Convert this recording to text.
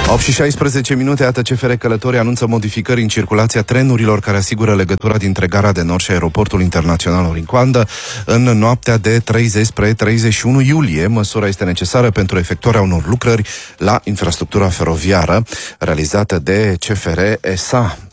8 și 16 minute, iată CFR Călători anunță modificări în circulația trenurilor care asigură legătura dintre Gara de Nord și Aeroportul Internațional Orin Coandă în noaptea de 30 spre 31 iulie. Măsura este necesară pentru efectuarea unor lucrări la infrastructura feroviară realizată de CFR SA.